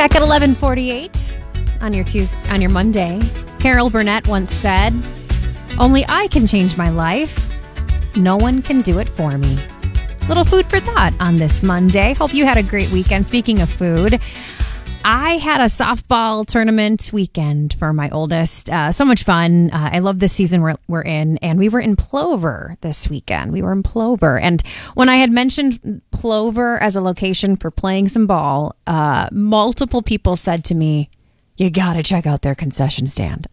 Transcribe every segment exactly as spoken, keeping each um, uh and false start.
Back at eleven forty-eight on your Tuesday, on your Monday, Carol Burnett once said, "Only I can change my life. No one can do it for me." Little food for thought on this Monday. Hope you had a great weekend. Speaking of food, I had a softball tournament weekend for my oldest. Uh, so much fun. Uh, I love this season we're, we're in. And we were in Plover this weekend. We were in Plover. And when I had mentioned Plover as a location for playing some ball, uh, multiple people said to me, "You got to check out their concession stand."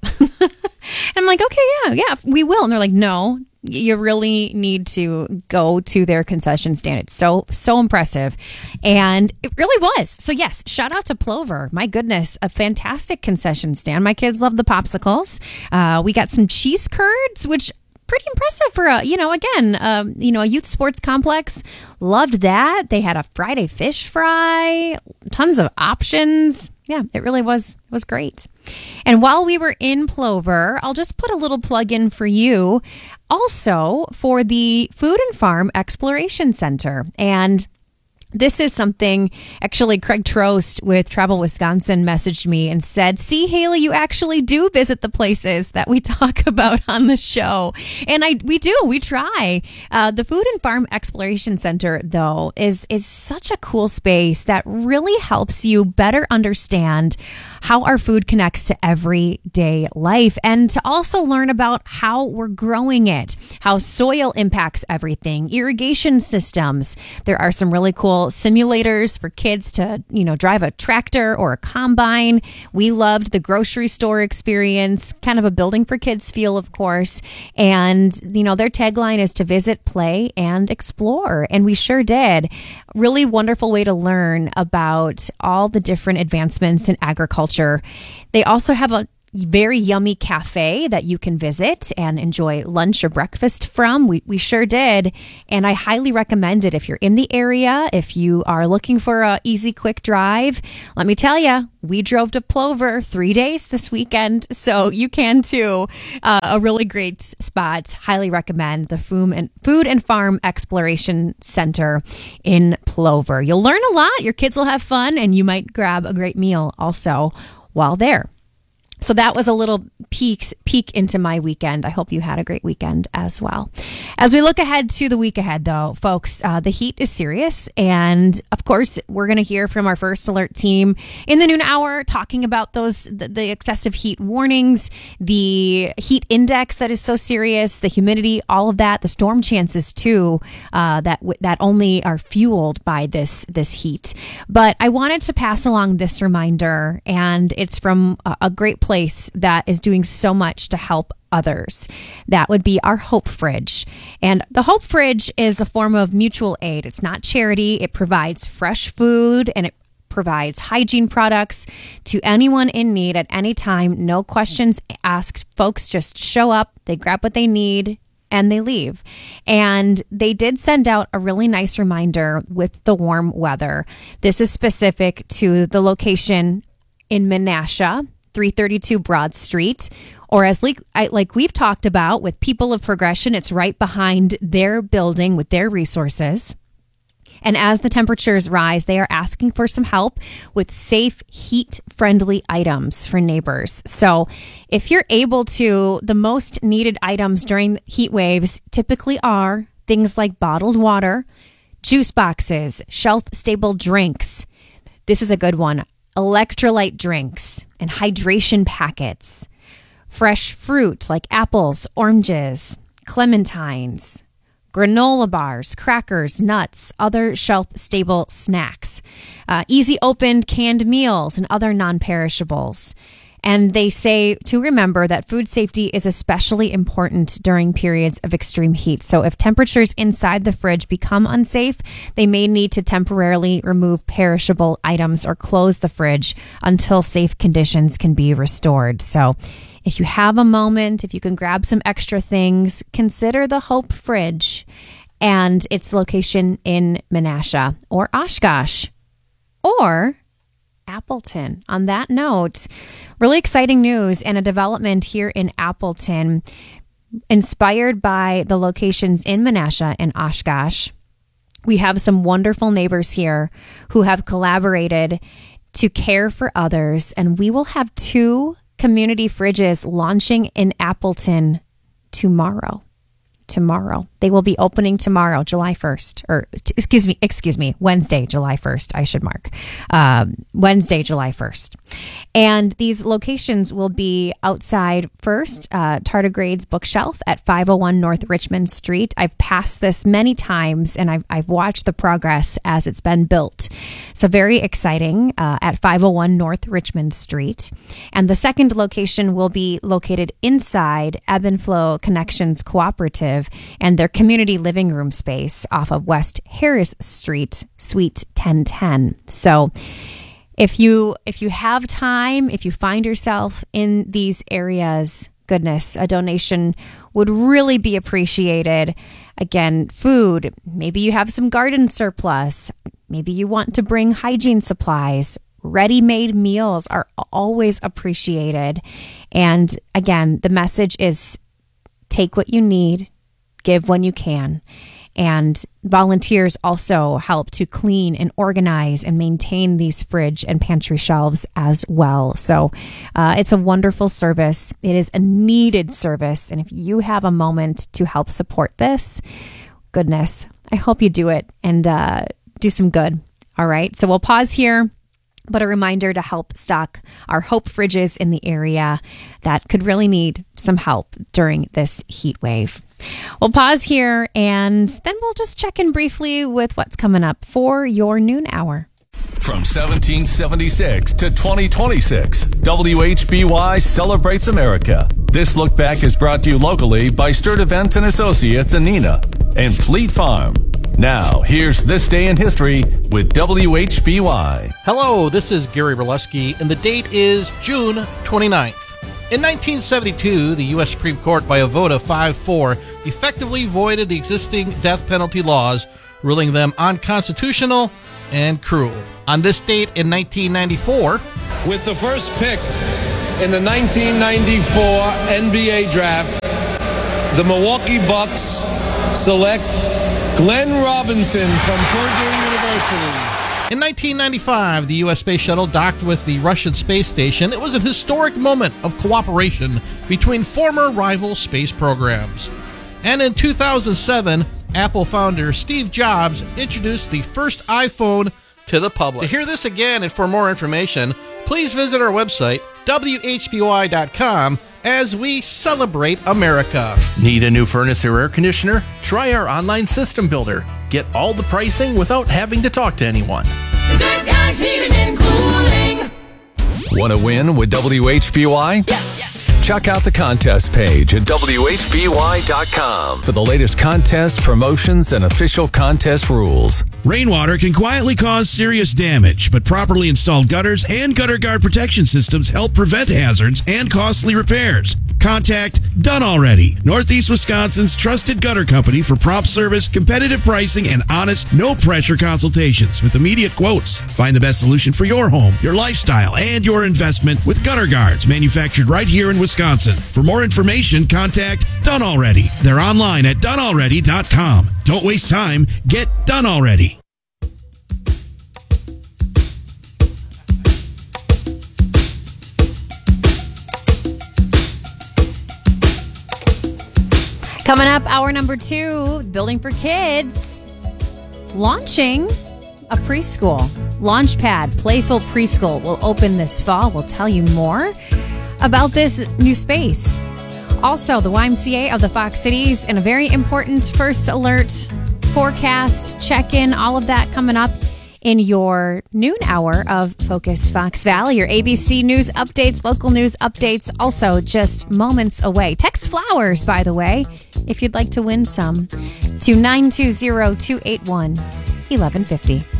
And I'm like, okay, yeah, yeah, we will. And they're like, "No, you really need to go to their concession stand. It's so, so impressive." And it really was. So yes, shout out to Plover. My goodness, a fantastic concession stand. My kids love the popsicles. Uh, we got some cheese curds, which pretty impressive for a, you know, again, um, you know, a youth sports complex. Loved that. They had a Friday fish fry, tons of options. Yeah, it really was, was great. And while we were in Plover, I'll just put a little plug in for you also for the Food and Farm Exploration Center. And this is something, actually, Craig Trost with Travel Wisconsin messaged me and said, "See, Haley, you actually do visit the places that we talk about on the show." And I, we do, we try. Uh, the Food and Farm Exploration Center, though, is, is such a cool space that really helps you better understand how our food connects to everyday life, and to also learn about how we're growing it, how soil impacts everything, irrigation systems. There are some really cool simulators for kids to, you know, drive a tractor or a combine. We loved the grocery store experience, kind of a building for kids feel, of course. And, you know, their tagline is to visit, play, and explore. And we sure did. Really wonderful way to learn about all the different advancements in agriculture. They also have a very yummy cafe that you can visit and enjoy lunch or breakfast from. We we sure did. And I highly recommend it if you're in the area, if you are looking for a easy, quick drive. Let me tell you, we drove to Plover three days this weekend, so you can too. Uh, a really great spot. Highly recommend the Food and, Food and Farm Exploration Center in Plover. You'll learn a lot. Your kids will have fun, and you might grab a great meal also while there. So that was a little peek, peek into my weekend. I hope you had a great weekend as well. As we look ahead to the week ahead, though, folks, uh, the heat is serious. And of course, we're going to hear from our First Alert team in the noon hour talking about those, the, the excessive heat warnings, the heat index that is so serious, the humidity, all of that, the storm chances too, uh, that that only are fueled by this, this heat. But I wanted to pass along this reminder, and it's from a, a great place place that is doing so much to help others. That would be our Hope Fridge. And the Hope Fridge is a form of mutual aid. It's not charity. It provides fresh food, and it provides hygiene products to anyone in need at any time. No questions asked. Folks just show up, they grab what they need, and they leave. And they did send out a really nice reminder with the warm weather. This is specific to the location in Menasha, three thirty-two Broad Street, or as like, like we've talked about with People of Progression, it's right behind their building with their resources. And as the temperatures rise, they are asking for some help with safe, heat-friendly items for neighbors. So if you're able to, the most needed items during heat waves typically are things like bottled water, juice boxes, shelf-stable drinks. This is a good one. Electrolyte drinks and hydration packets, fresh fruit like apples, oranges, clementines, granola bars, crackers, nuts, other shelf-stable snacks, uh, easy-opened canned meals, and other non-perishables. And they say to remember that food safety is especially important during periods of extreme heat. So if temperatures inside the fridge become unsafe, they may need to temporarily remove perishable items or close the fridge until safe conditions can be restored. So if you have a moment, if you can grab some extra things, consider the Hope Fridge and its location in Menasha or Oshkosh or Appleton. On that note, really exciting news and a development here in Appleton, inspired by the locations in Menasha and Oshkosh. We have some wonderful neighbors here who have collaborated to care for others. And we will have two community fridges launching in Appleton tomorrow. Tomorrow. They will be opening tomorrow, July first, or t- excuse me, excuse me, Wednesday, July first, I should mark. Um, Wednesday, July first. And these locations will be outside first, uh, Tardigrade's Bookshelf at five oh one North Richmond Street. I've passed this many times and I've, I've watched the progress as it's been built. So very exciting uh, at five oh one North Richmond Street. And the second location will be located inside Ebb and Flow Connections Cooperative and their community living room space off of West Harris Street, Suite ten ten. So if you if you have time, if you find yourself in these areas, goodness, a donation would really be appreciated. Again, food, maybe you have some garden surplus, maybe you want to bring hygiene supplies. Ready-made meals are always appreciated. And again, the message is take what you need, give when you can. And volunteers also help to clean and organize and maintain these fridge and pantry shelves as well. So uh, it's a wonderful service. It is a needed service. And if you have a moment to help support this, goodness, I hope you do it and uh, do some good. All right. So we'll pause here. But a reminder to help stock our Hope fridges in the area that could really need some help during this heat wave. We'll pause here and then we'll just check in briefly with what's coming up for your noon hour. From seventeen seventy-six to twenty twenty-six, W H B Y celebrates America. This look back is brought to you locally by Sturt Events and Associates in Neenah and Fleet Farm. Now, here's This Day in History with W H B Y. Hello, this is Gary Berleski, and the date is June twenty-ninth. In nineteen seventy-two, the U S Supreme Court, by a vote of five four, effectively voided the existing death penalty laws, ruling them unconstitutional and cruel. On this date in nineteen ninety-four, with the first pick in the nineteen ninety-four N B A draft, the Milwaukee Bucks select Glenn Robinson from Purdue University. In nineteen ninety-five, the U S Space Shuttle docked with the Russian space station. It was a historic moment of cooperation between former rival space programs. And in two thousand seven, Apple founder Steve Jobs introduced the first iPhone to the public. To hear this again and for more information, please visit our website, W H B Y dot com, as we celebrate America. Need a new furnace or air conditioner? Try our online system builder. Get all the pricing without having to talk to anyone. Good Guys Heating and Cooling. Want to win with W H B Y? Yes. yes. Check out the contest page at W H B Y dot com for the latest contests, promotions, and official contest rules. Rainwater can quietly cause serious damage, but properly installed gutters and gutter guard protection systems help prevent hazards and costly repairs. Contact Done Already, Northeast Wisconsin's trusted gutter company for prompt service, competitive pricing, and honest, no-pressure consultations with immediate quotes. Find the best solution for your home, your lifestyle, and your investment with gutter guards manufactured right here in Wisconsin. For more information, contact Done Already. They're online at done already dot com. Don't waste time. Get Done Already. Coming up, hour number two, Building for Kids, launching a preschool. Launchpad Playful Preschool will open this fall. We'll tell you more about this new space. Also, the Y M C A of the Fox Cities and a very important first alert forecast check-in, all of that coming up in your noon hour of Focus Fox Valley. Your A B C News updates, local news updates, also just moments away. Text flowers, by the way, if you'd like to win some, to nine two zero, two eight one, one one five zero.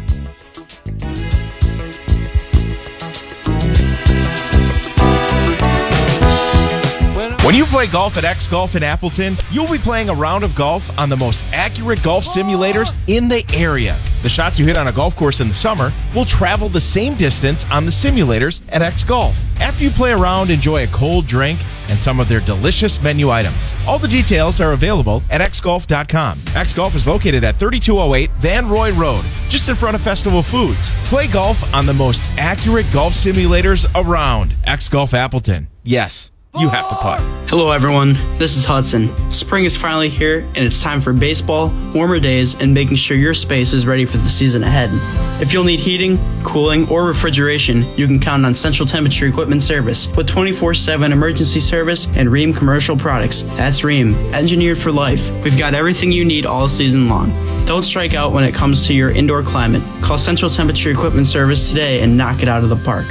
When you play golf at X Golf in Appleton, you'll be playing a round of golf on the most accurate golf simulators in the area. The shots you hit on a golf course in the summer will travel the same distance on the simulators at X Golf. After you play around, enjoy a cold drink and some of their delicious menu items. All the details are available at x golf dot com. X Golf is located at thirty-two oh eight Van Roy Road, just in front of Festival Foods. Play golf on the most accurate golf simulators around. X Golf Appleton. Yes, you have to putt. Hello everyone, this is Hudson. Spring is finally here and it's time for baseball, warmer days, and making sure your space is ready for the season ahead. If you'll need heating, cooling, or refrigeration, you can count on Central Temperature Equipment Service with twenty-four seven emergency service and Rheem Commercial Products. That's Rheem, engineered for life. We've got everything you need all season long. Don't strike out when it comes to your indoor climate. Call Central Temperature Equipment Service today and knock it out of the park.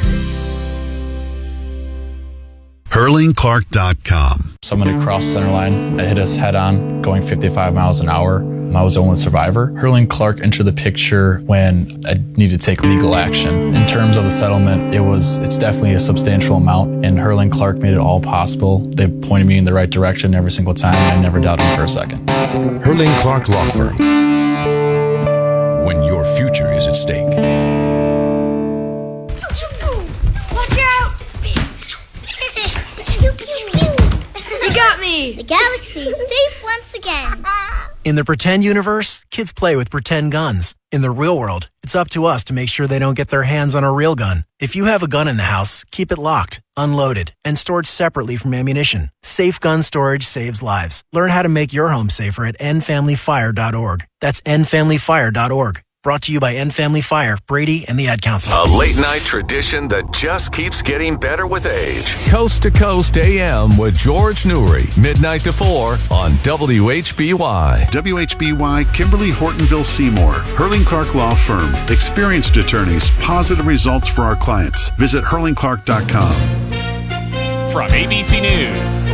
Hurling Clark dot com. Someone had crossed the center line. It hit us head on, going fifty-five miles an hour. I was the only survivor. Hurling Clark entered the picture when I needed to take legal action. In terms of the settlement, it was it's definitely a substantial amount, and Hurling Clark made it all possible. They pointed me in the right direction every single time, and I never doubted them for a second. Hurling Clark Law Firm. When your future is at stake. You got me! The galaxy is safe once again. In the pretend universe, kids play with pretend guns. In the real world, it's up to us to make sure they don't get their hands on a real gun. If you have a gun in the house, keep it locked, unloaded, and stored separately from ammunition. Safe gun storage saves lives. Learn how to make your home safer at end family fire dot org. That's end family fire dot org. Brought to you by End Family Fire, Brady, and the Ad Council. A late-night tradition that just keeps getting better with age. Coast to Coast A M with George Newry, midnight to four on W H B Y. W H B Y, Kimberly Hortonville Seymour, Hurling Clark Law Firm. Experienced attorneys, positive results for our clients. Visit hurling clark dot com. From A B C News,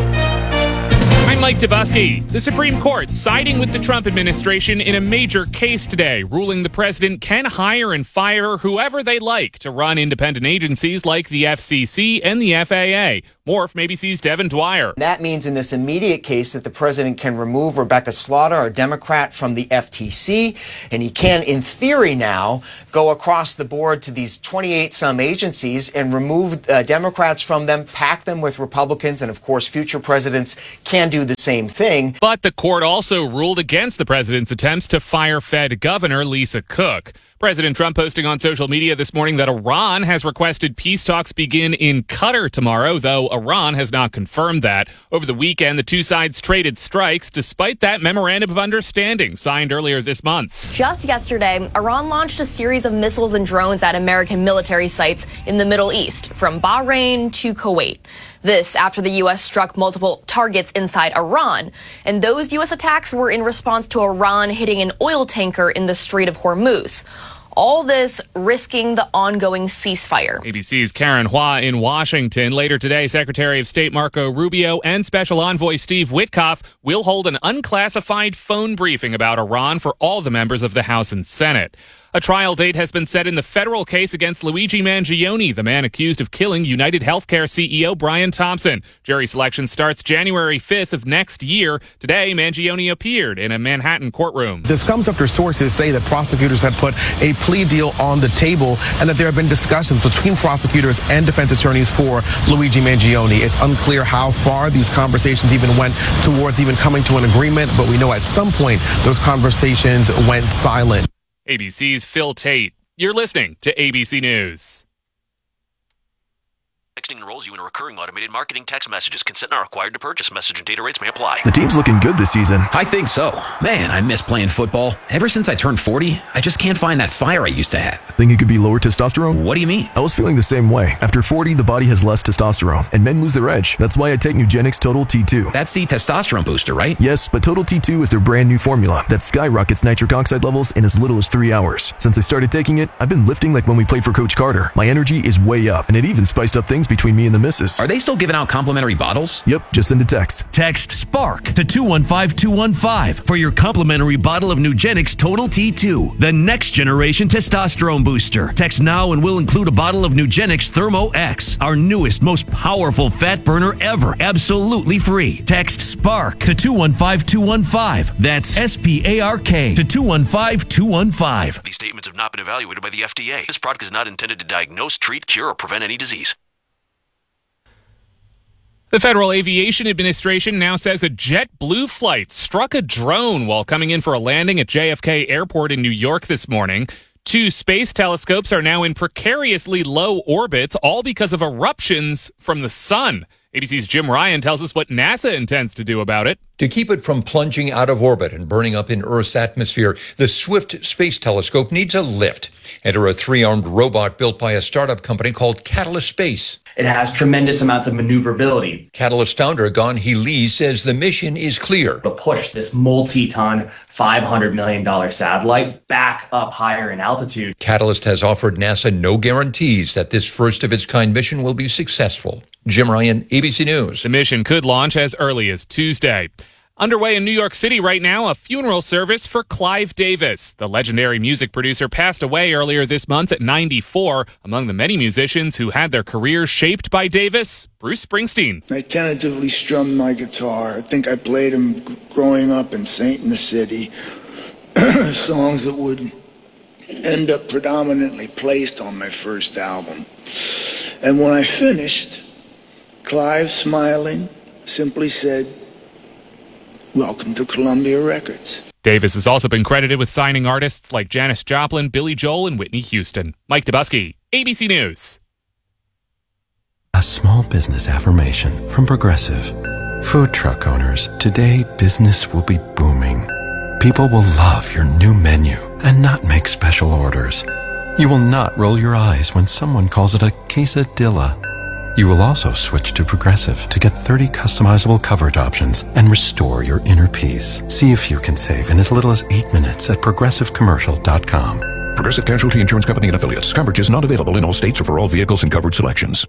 I'm Mike Dubusky. The Supreme Court siding with the Trump administration in a major case today, ruling the president can hire and fire whoever they like to run independent agencies like the F C C and the F A A. More from A B C's Devin Dwyer. That means in this immediate case that the president can remove Rebecca Slaughter, a Democrat, from the F T C, and he can, in theory now, go across the board to these twenty-eight some agencies and remove uh, Democrats from them, pack them with Republicans, and of course future presidents can do the same thing. But the court also ruled against the president's attempts to fire Fed Governor Lisa Cook. President Trump posting on social media this morning that Iran has requested peace talks begin in Qatar tomorrow, though Iran has not confirmed that. Over the weekend, the two sides traded strikes despite that memorandum of understanding signed earlier this month. Just yesterday, Iran launched a series of missiles and drones at American military sites in the Middle East, from Bahrain to Kuwait. This after the U S struck multiple targets inside Iran. And those U S attacks were in response to Iran hitting an oil tanker in the Strait of Hormuz. All this risking the ongoing ceasefire. A B C's Karen Hua in Washington. Later today, Secretary of State Marco Rubio and Special Envoy Steve Witkoff will hold an unclassified phone briefing about Iran for all the members of the House and Senate. A trial date has been set in the federal case against Luigi Mangione, the man accused of killing United Healthcare C E O Brian Thompson. Jury selection starts January fifth of next year. Today, Mangione appeared in a Manhattan courtroom. This comes after sources say that prosecutors had put a plea deal on the table and that there have been discussions between prosecutors and defense attorneys for Luigi Mangione. It's unclear how far these conversations even went towards even coming to an agreement, but we know at some point those conversations went silent. A B C's Phil Tate. You're listening to A B C News. Texting enrolls you in a recurring automated marketing text messages. Consent not required to purchase. Message and data rates may apply. The team's looking good this season. I think so. Man, I miss playing football. Ever since I turned forty, I just can't find that fire I used to have. Think it could be lower testosterone? What do you mean? I was feeling the same way. After forty, the body has less testosterone, and men lose their edge. That's why I take Nugenix Total T two. That's the testosterone booster, right? Yes, but Total T two is their brand new formula that skyrockets nitric oxide levels in as little as three hours. Since I started taking it, I've been lifting like when we played for Coach Carter. My energy is way up, and it even spiced up things because between me and the missus. Are they still giving out complimentary bottles? Yep, just send a text. Text SPARK to two one five two one five for your complimentary bottle of Nugenix Total T two, the next generation testosterone booster. Text now and we'll include a bottle of Nugenix Thermo X, our newest, most powerful fat burner ever, absolutely free. Text SPARK to two one five two one five. That's S P A R K to two one five two one five. These statements have not been evaluated by the F D A. This product is not intended to diagnose, treat, cure, or prevent any disease. The Federal Aviation Administration now says a JetBlue flight struck a drone while coming in for a landing at J F K Airport in New York this morning. Two space telescopes are now in precariously low orbits, all because of eruptions from the sun. A B C's Jim Ryan tells us what NASA intends to do about it. To keep it from plunging out of orbit and burning up in Earth's atmosphere, the Swift Space Telescope needs a lift. Enter a three-armed robot built by a startup company called Catalyst Space. It has tremendous amounts of maneuverability. Catalyst founder Gon Hee Lee says the mission is clear. To push this multi-ton, five hundred million dollars satellite back up higher in altitude. Catalyst has offered NASA no guarantees that this first-of-its-kind mission will be successful. Jim Ryan, A B C News. The mission could launch as early as Tuesday. Underway in New York City right now, a funeral service for Clive Davis. The legendary music producer passed away earlier this month at ninety-four. Among the many musicians who had their careers shaped by Davis, Bruce Springsteen. I tentatively strummed my guitar. I think I played them growing up in Saint in the City. Songs that would end up predominantly placed on my first album. And when I finished, Clive, smiling, simply said, "Welcome to Columbia Records." Davis has also been credited with signing artists like Janis Joplin, Billy Joel, and Whitney Houston. Mike Dubusky, A B C News. A small business affirmation from Progressive. Food truck owners, today business will be booming. People will love your new menu and not make special orders. You will not roll your eyes when someone calls it a quesadilla. You will also switch to Progressive to get thirty customizable coverage options and restore your inner peace. See if you can save in as little as eight minutes at progressive commercial dot com. Progressive Casualty Insurance Company and Affiliates. Coverage is not available in all states or for all vehicles and coverage selections.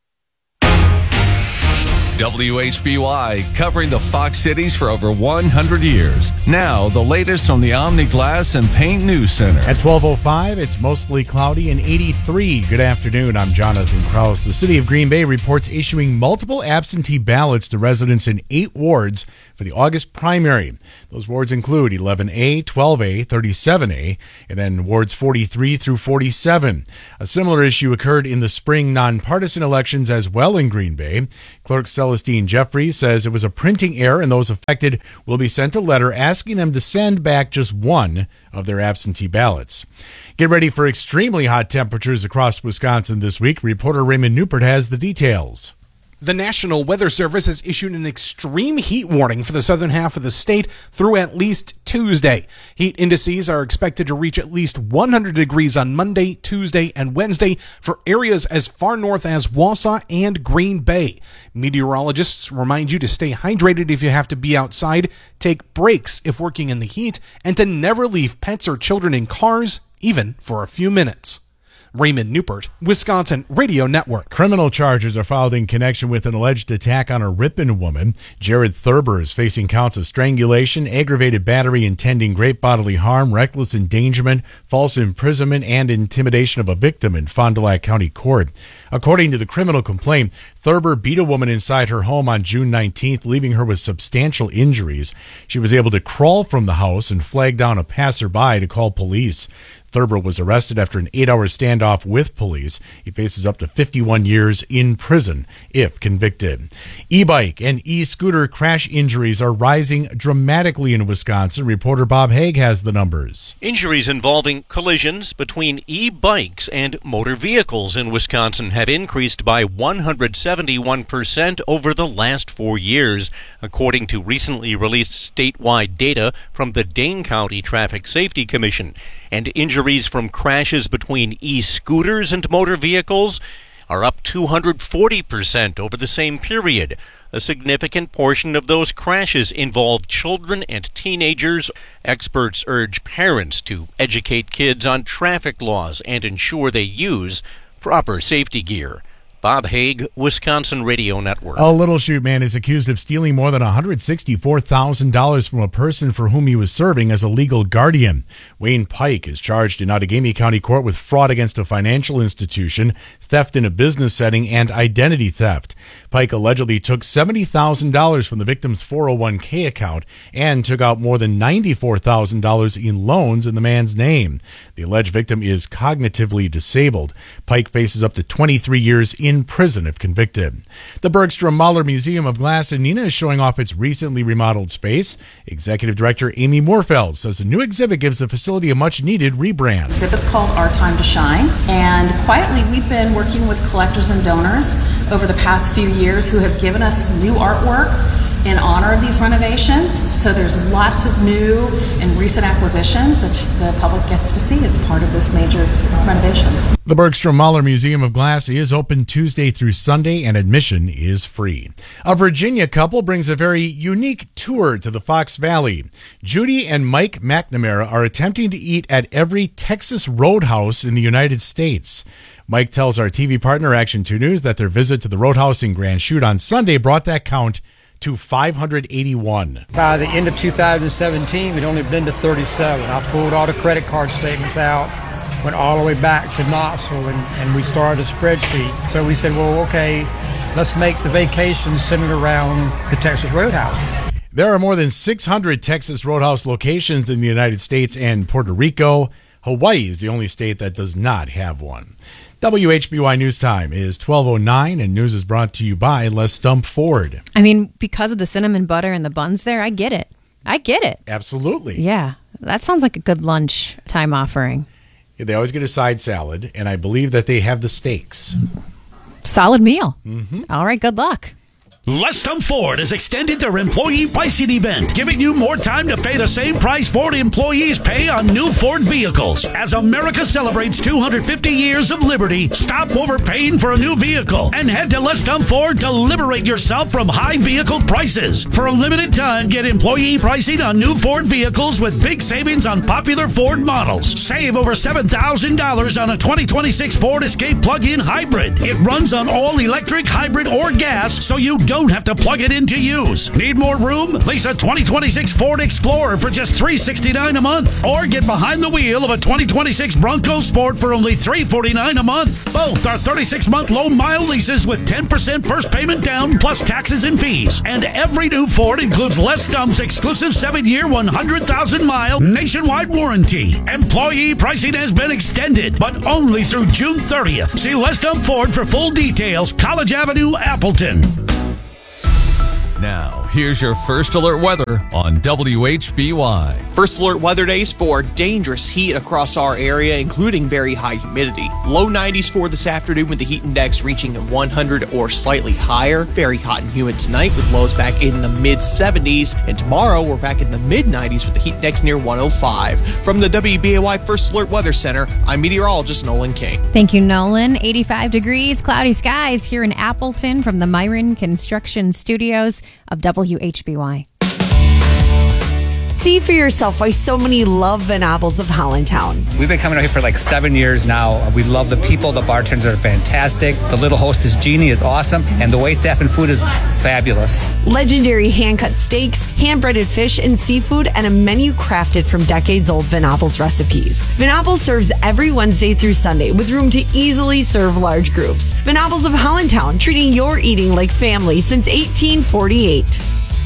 W H B Y, covering the Fox cities for over one hundred years. Now, the latest from the Omni Glass and Paint News Center. At twelve oh five, it's mostly cloudy and eighty-three. Good afternoon, I'm Jonathan Krause. The city of Green Bay reports issuing multiple absentee ballots to residents in eight wards for the August primary. Those wards include eleven A, twelve A, thirty-seven A, and then wards forty-three through forty-seven. A similar issue occurred in the spring nonpartisan elections as well in Green Bay. Clerk Celestine Jeffries says it was a printing error and those affected will be sent a letter asking them to send back just one of their absentee ballots. Get ready for extremely hot temperatures across Wisconsin this week. Reporter Raymond Newport has the details. The National Weather Service has issued an extreme heat warning for the southern half of the state through at least Tuesday. Heat indices are expected to reach at least one hundred degrees on Monday, Tuesday, and Wednesday for areas as far north as Wausau and Green Bay. Meteorologists remind you to stay hydrated if you have to be outside, take breaks if working in the heat, and to never leave pets or children in cars, even for a few minutes. Raymond Newport, Wisconsin Radio Network. Criminal charges are filed in connection with an alleged attack on a Ripon woman. Jared Thurber is facing counts of strangulation, aggravated battery intending great bodily harm, reckless endangerment, false imprisonment, and intimidation of a victim in Fond du Lac County Court. According to the criminal complaint, Thurber beat a woman inside her home on June nineteenth, leaving her with substantial injuries. She was able to crawl from the house and flag down a passerby to call police. Thurber was arrested after an eight-hour standoff with police. He faces up to fifty-one years in prison if convicted. E-bike and e-scooter crash injuries are rising dramatically in Wisconsin. Reporter Bob Haig has the numbers. Injuries involving collisions between e-bikes and motor vehicles in Wisconsin have increased by one hundred seventy-one percent over the last four years, according to recently released statewide data from the Dane County Traffic Safety Commission. And injuries from crashes between e-scooters and motor vehicles are up two hundred forty percent over the same period. A significant portion of those crashes involve children and teenagers. Experts urge parents to educate kids on traffic laws and ensure they use proper safety gear. Bob Haig, Wisconsin Radio Network. A Little Chute man is accused of stealing more than one hundred sixty-four thousand dollars from a person for whom he was serving as a legal guardian. Wayne Pike is charged in Outagamie County Court with fraud against a financial institution, theft in a business setting, and identity theft. Pike allegedly took seventy thousand dollars from the victim's four oh one k account and took out more than ninety-four thousand dollars in loans in the man's name. The alleged victim is cognitively disabled. Pike faces up to twenty-three years in prison if convicted. The Bergstrom Mahler Museum of Glass in Neenah is showing off its recently remodeled space. Executive Director Amy Moorfeld says the new exhibit gives the facility a much-needed rebrand. The exhibit's called Our Time to Shine, and quietly we've been working with collectors and donors over the past few years who have given us new artwork in honor of these renovations. So there's lots of new and recent acquisitions that the public gets to see as part of this major renovation. The Bergstrom Mahler Museum of Glass is open Tuesday through Sunday, and admission is free. A Virginia couple brings a very unique tour to the Fox Valley. Judy and Mike McNamara are attempting to eat at every Texas roadhouse in the United States. Mike tells our T V partner Action two News that their visit to the Roadhouse in Grand Chute on Sunday brought that count to five hundred eighty-one. By the end of two thousand seventeen, we'd only been to thirty-seven. I pulled all the credit card statements out, went all the way back to Knoxville, and, and we started a spreadsheet. So we said, well, okay, let's make the vacation centered around the Texas Roadhouse. There are more than six hundred Texas Roadhouse locations in the United States and Puerto Rico. Hawaii is the only state that does not have one. W H B Y News Time is twelve oh nine, and news is brought to you by Les Stump Ford. I mean, because of the cinnamon butter and the buns there, I get it. I get it. Absolutely. Yeah, that sounds like a good lunch time offering. Yeah, they always get a side salad, and I believe that they have the steaks. Solid meal. Mm-hmm. All right, good luck. Les Stump Ford has extended their employee pricing event, giving you more time to pay the same price Ford employees pay on new Ford vehicles. As America celebrates two hundred fifty years of liberty, stop overpaying for a new vehicle and head to Les Stump Ford to liberate yourself from high vehicle prices. For a limited time, get employee pricing on new Ford vehicles with big savings on popular Ford models. Save over seven thousand dollars on a twenty twenty-six Ford Escape plug-in hybrid. It runs on all electric, hybrid, or gas, so you don't Don't have to plug it in to use. Need more room? Lease a twenty twenty-six Ford Explorer for just three hundred sixty-nine dollars a month. Or get behind the wheel of a twenty twenty-six Bronco Sport for only three hundred forty-nine dollars a month. Both are thirty-six month low-mile leases with ten percent first payment down plus taxes and fees. And every new Ford includes Les Stump's exclusive seven year, one hundred thousand mile nationwide warranty. Employee pricing has been extended, but only through June thirtieth. See Les Stump Ford for full details. College Avenue, Appleton. Now, here's your First Alert weather on W H B Y. First Alert weather days for dangerous heat across our area, including very high humidity. Low nineties for this afternoon with the heat index reaching one hundred or slightly higher. Very hot and humid tonight with lows back in the mid seventies. And tomorrow we're back in the mid nineties with the heat index near one oh five. From the W B A Y First Alert Weather Center, I'm meteorologist Nolan King. Thank you, Nolan. eighty-five degrees, cloudy skies here in Appleton from the Myron Construction Studios of W H B Y. See for yourself why so many love Venables of Hollandtown. We've been coming out here for like seven years now. We love the people. The bartenders are fantastic. The little hostess, Jeannie, is awesome. And the wait staff and food is fabulous. Legendary hand-cut steaks, hand-breaded fish and seafood, and a menu crafted from decades-old Venables recipes. Venables serves every Wednesday through Sunday with room to easily serve large groups. Venables of Hollandtown, treating your eating like family since eighteen forty-eight.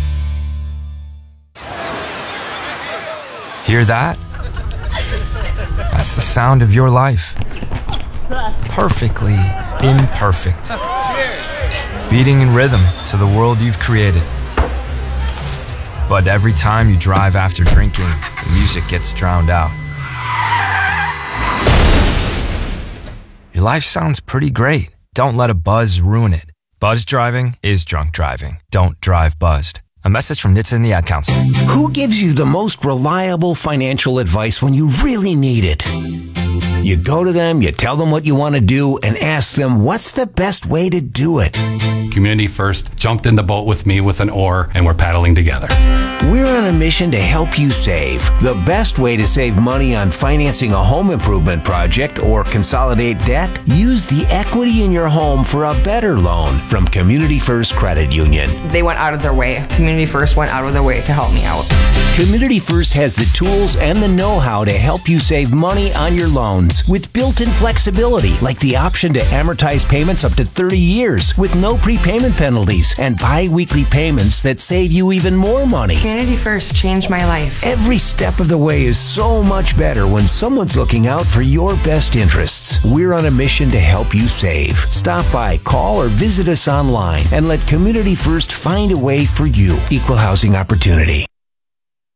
Hear that? That's the sound of your life. Perfectly imperfect. Beating in rhythm to the world you've created. But every time you drive after drinking, the music gets drowned out. Your life sounds pretty great. Don't let a buzz ruin it. Buzz driving is drunk driving. Don't drive buzzed. A message from N H T S A and the Ad Council. Who gives you the most reliable financial advice when you really need it? You go to them, you tell them what you want to do, and ask them what's the best way to do it. Community First jumped in the boat with me with an oar, and we're paddling together. We're on a mission to help you save. The best way to save money on financing a home improvement project or consolidate debt? Use the equity in your home for a better loan from Community First Credit Union. They went out of their way. Community First went out of their way to help me out. Community First has the tools and the know-how to help you save money on your loans with built-in flexibility, like the option to amortize payments up to thirty years with no prepayment penalties and bi-weekly payments that save you even more money. Community First changed my life. Every step of the way is so much better when someone's looking out for your best interests. We're on a mission to help you save. Stop by, call, or visit us online and let Community First find a way for you. Equal housing opportunity.